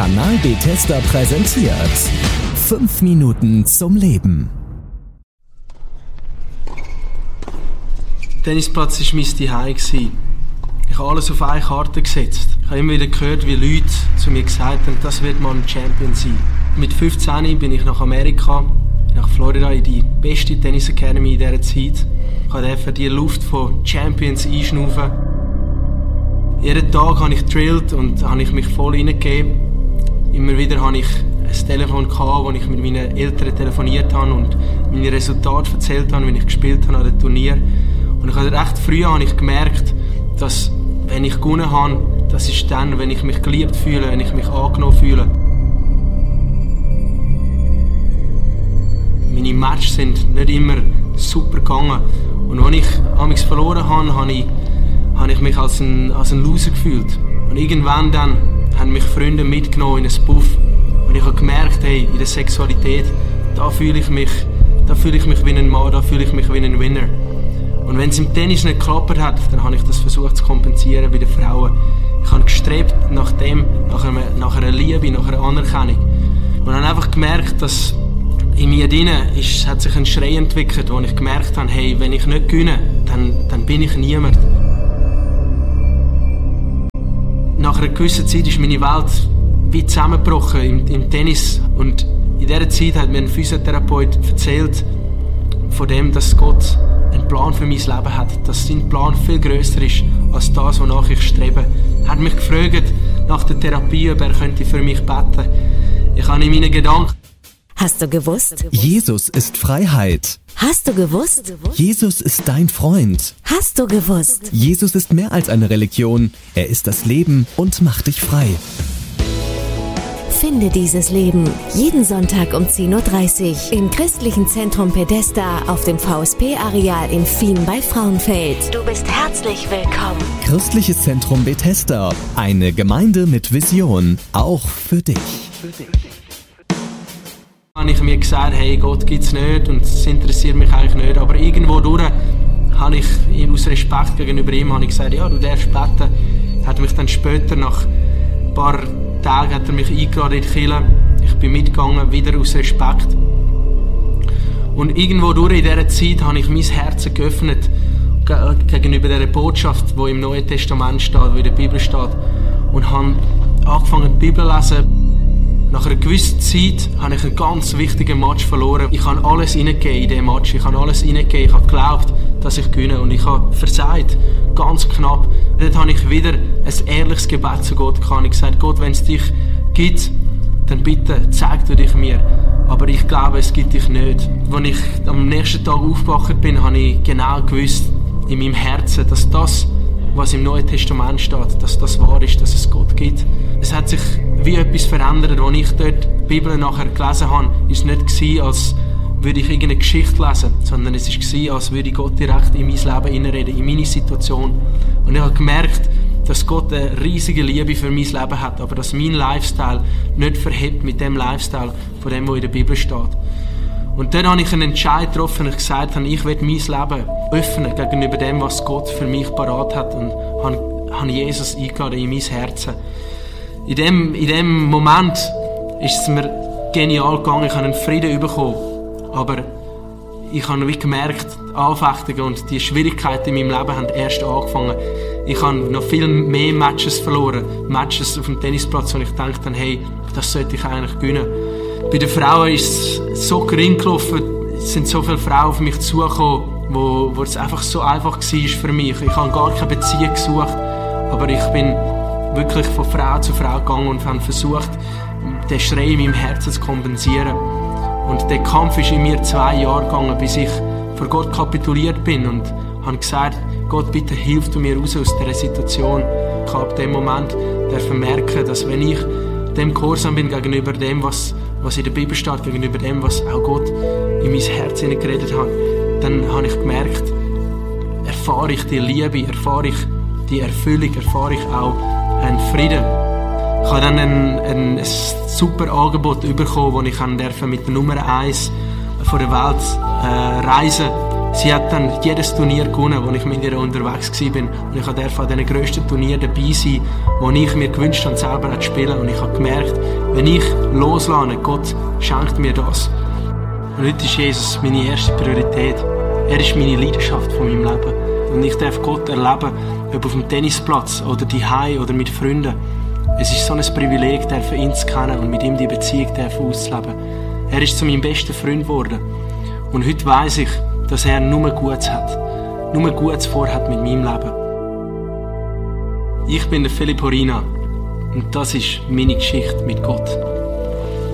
Kanal Bethesda präsentiert 5 Minuten zum Leben. Der Tennisplatz war mein Zuhause. Ich habe alles auf eine Karte gesetzt. Ich habe immer wieder gehört, wie Leute zu mir gesagt haben, das wird mal ein Champion sein. Mit 15 bin ich nach Amerika, nach Florida, in die beste Tennis Academy in dieser Zeit. Ich durfte die Luft von Champions einschnaufen. Jeden Tag habe ich gedrillt und habe ich mich voll reingegeben. Immer wieder hatte ich ein Telefon, wo ich mit meinen Eltern telefoniert habe und meine Resultate erzählt habe, wenn ich gespielt habe an den Turnier. Und ich habe recht früh gemerkt, dass, wenn ich gewonnen habe, das ist dann, wenn ich mich geliebt fühle, wenn ich mich angenommen fühle. Meine Matches sind nicht immer super gegangen. Und als ich amigs verloren habe ich mich als ein Loser gefühlt. Und irgendwann dann haben mich Freunde mitgenommen in einen Puff. Und ich habe gemerkt, hey, in der Sexualität, da fühle ich mich wie ein Mann, da fühle ich mich wie ein Winner. Und wenn es im Tennis nicht geklappt hat, dann habe ich das versucht zu kompensieren bei den Frauen. Ich habe gestrebt nach einer Liebe, nach einer Anerkennung. Und habe einfach gemerkt, dass in mir drinnen hat sich ein Schrei entwickelt, wo ich gemerkt habe, hey, wenn ich nicht gewinne, dann bin ich niemand. Nach einer gewissen Zeit ist meine Welt wie zusammengebrochen im Tennis. Und in dieser Zeit hat mir ein Physiotherapeut erzählt von dem, dass Gott einen Plan für mein Leben hat. Dass sein Plan viel grösser ist als das, wonach ich strebe. Er hat mich gefragt nach der Therapie, ob er könnte für mich beten. Ich habe in meinen Gedanken... Hast du gewusst? Jesus ist Freiheit. Hast du gewusst? Jesus ist dein Freund. Hast du gewusst? Jesus ist mehr als eine Religion. Er ist das Leben und macht dich frei. Finde dieses Leben jeden Sonntag um 10.30 Uhr im Christlichen Zentrum Bethesda auf dem VSP-Areal in Fien bei Frauenfeld. Du bist herzlich willkommen. Christliches Zentrum Bethesda. Eine Gemeinde mit Vision. Auch für dich. Habe ich mir gesagt, hey, Gott gibt es nicht und es interessiert mich eigentlich nicht. Aber irgendwo durch habe ich aus Respekt gegenüber ihm gesagt, ja, du darfst beten. Er hat mich dann später, nach ein paar Tagen, hat er mich eingeladen in die Kirche. Ich bin mitgegangen, wieder aus Respekt. Und irgendwo durch in dieser Zeit habe ich mein Herz geöffnet gegenüber dieser Botschaft, die im Neuen Testament steht, die in der Bibel steht. Und habe angefangen, die Bibel zu lesen. Nach einer gewissen Zeit habe ich einen ganz wichtigen Match verloren. Ich habe alles reingegeben in diesen Match. Ich habe alles reingegeben. Ich habe geglaubt, dass ich gewinne. Und ich habe versagt. Ganz knapp. Dort habe ich wieder ein ehrliches Gebet zu Gott gehabt. Ich habe gesagt, Gott, wenn es dich gibt, dann bitte zeig du dich mir. Aber ich glaube, es gibt dich nicht. Als ich am nächsten Tag aufgewacht bin, habe ich genau gewusst, in meinem Herzen, dass das, was im Neuen Testament steht, dass das wahr ist, dass es Gott gibt. Es hat sich wie etwas verändert. Als ich dort die Bibel nachher gelesen habe, war es nicht, als würde ich irgendeine Geschichte lesen, sondern es war, als würde Gott direkt in mein Leben hineinreden, in meine Situation. Und ich habe gemerkt, dass Gott eine riesige Liebe für mein Leben hat, aber dass mein Lifestyle nicht verhebt mit dem Lifestyle von dem, was in der Bibel steht. Und dann habe ich einen Entscheid getroffen und gesagt, ich will mein Leben öffnen gegenüber dem, was Gott für mich parat hat, und habe Jesus eingeladen in mein Herz. In dem Moment ist es mir genial gegangen. Ich habe einen Frieden bekommen. Aber ich habe wie gemerkt, die Anfechtungen und die Schwierigkeiten in meinem Leben haben erst angefangen. Ich habe noch viel mehr Matches verloren. Matches auf dem Tennisplatz, wo ich dachte, hey, das sollte ich eigentlich gewinnen. Bei den Frauen ist es so gering gelaufen. Es sind so viele Frauen auf mich zugekommen, wo es einfach so einfach war für mich. Ich habe gar keine Beziehung gesucht. Aber ich bin wirklich von Frau zu Frau gegangen und habe versucht, den Schrei in meinem Herzen zu kompensieren. Und der Kampf ist in mir 2 Jahre gegangen, bis ich vor Gott kapituliert bin und habe gesagt, Gott, bitte hilf du mir raus aus dieser Situation. Ich habe ab dem Moment merken, dass wenn ich dem gehorsam bin gegenüber dem, was in der Bibel steht, gegenüber dem, was auch Gott in mein Herz geredet hat, dann habe ich gemerkt, erfahre ich die Liebe, erfahre ich die Erfüllung, erfahre ich auch einen Frieden. Ich habe dann ein super Angebot bekommen, wo ich mit der Nummer 1 von der Welt reisen Sie hat dann jedes Turnier gewonnen, wo ich mit ihr unterwegs war. Und ich durfte an den grössten Turnieren dabei sein, wo ich mir gewünscht habe, selber zu spielen. Und ich habe gemerkt, wenn ich loslasse, Gott schenkt mir das. Und heute ist Jesus meine erste Priorität. Er ist meine Leidenschaft von meinem Leben. Und ich darf Gott erleben, ob auf dem Tennisplatz oder daheim oder mit Freunden. Es ist so ein Privileg, ihn zu kennen und mit ihm die Beziehung auszuleben. Er ist zu meinem besten Freund geworden. Und heute weiss ich, dass er nur Gutes hat. Nur Gutes vorhat mit meinem Leben. Ich bin der Philipp Horina und das ist meine Geschichte mit Gott.